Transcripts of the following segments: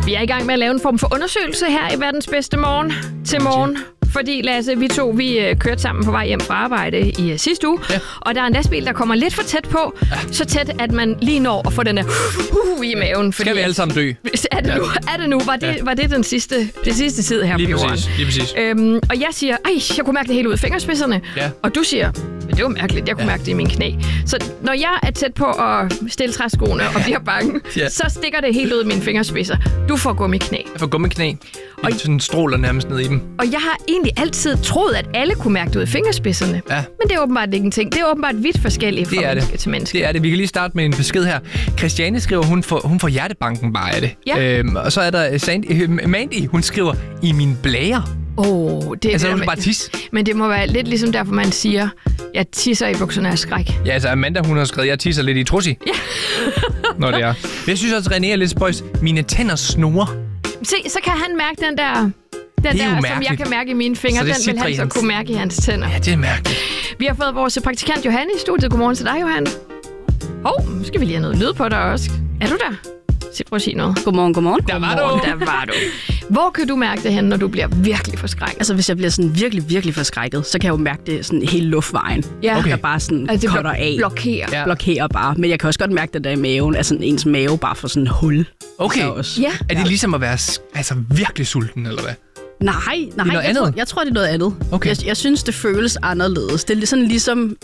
Vi er i gang med at lave en form for undersøgelse her i Verdens Bedste Morgen til morgen. Fordi Lasse, vi kørte sammen på vej hjem fra arbejde i sidste uge. Ja. Og der er en lastbil, der kommer lidt for tæt på. Ja. Så tæt, at man lige når at få den der i maven. Fordi, skal vi alle sammen dø? Er det nu? Var det det sidste tid her på jorden? Lige præcis. Og jeg siger, jeg kunne mærke det hele ud af fingerspidserne. Ja. Og du siger, det var mærkeligt, jeg kunne mærke det i mine knæ. Så når jeg er tæt på at stille træskoene og bliver bange, så stikker det helt ud af mine fingerspidser. Du får gummiknæ. Jeg får gummiknæ. Og sådan stråler nærmest ned i dem. Og jeg har egentlig altid troet, at alle kunne mærke det ud af fingerspidserne. Ja. Men det er åbenbart ikke en ting. Det er åbenbart vidt forskelligt fra menneske til menneske. Det er det. Vi kan lige starte med en besked her. Christiane skriver, hun får hjertebanken bare af det. Ja. Og så er der Mandy, hun skriver, i min blære. Det altså, hun bare tis. Men det må være lidt ligesom derfor, man siger, jeg tisser i bukserne af skræk. Ja, altså Amanda, hun har skrevet, jeg tisser lidt i trussi. Ja. Når det er. Men jeg synes også, René er lidt spøjs. Mine tænder snurrer. Se, så kan han mærke den der, som jeg kan mærke i mine fingre. Den vil han så kunne mærke i hans tænder. Ja, det er mærkeligt. Vi har fået vores praktikant Johanne i studiet. Godmorgen til dig, Johanne. Nu skal vi lige have noget lyd på dig også. Er du der? Prøv at sige noget. Godmorgen. Der var du. Hvor kan du mærke det hen, når du bliver virkelig forskrækket? Altså, hvis jeg bliver sådan virkelig, virkelig forskrækket, så kan jeg jo mærke det sådan hele luftvejen. Ja. Okay. Der bare sådan cutter af. Blokerer bare. Men jeg kan også godt mærke det der i maven, at sådan ens mave bare får sådan en hul. Okay. Er det ligesom at være virkelig sulten, eller hvad? Nej. Jeg tror, det er noget andet. Okay. Jeg synes, det føles anderledes. Det er sådan ligesom...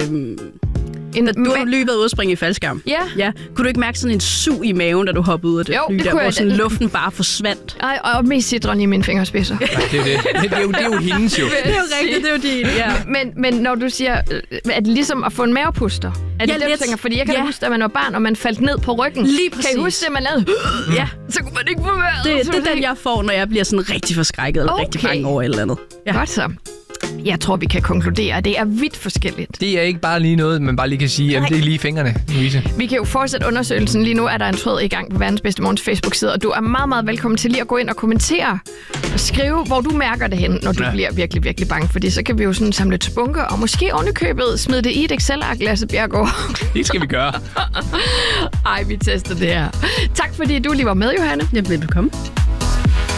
Du har lige været ude og springe i faldskærm. Ja. Kunne du ikke mærke sådan en sug i maven, da du hoppede ud af det fly, hvor sådan luften bare forsvandt? Og mest citron i mine fingerspidser. Ja, det er jo hendes jo. Det er jo rigtigt, det er jo din. Ja. Men når du siger, at ligesom at få en mavepuster, er det det, du tænker? Fordi jeg kan huske, da man var barn, og man faldt ned på ryggen. Lige præcis. Kan I huske det, man lavede? Ja. Så kunne man ikke få vejret. Det er den, jeg får, når jeg bliver sådan rigtig forskrækket, eller rigtig bange over et eller andet. Ja. Godt så. Jeg tror, vi kan konkludere, at det er vidt forskelligt. Det er ikke bare lige noget, man bare lige kan sige, at det er lige fingrene, Louise. Vi kan jo fortsætte undersøgelsen. Lige nu er der en tråd i gang på Verdens Bedste Morgens Facebook-side, og du er meget, meget velkommen til lige at gå ind og kommentere og skrive, hvor du mærker det hen, når du bliver virkelig, virkelig bange. Fordi så kan vi jo sådan samle til bunke, og måske ovenikøbet smide det i et Excel-ark, Lasse Bjerregaard. Det skal vi gøre. Ej, vi tester det her. Tak fordi du lige var med, Johanne. Jeg vil bekomme.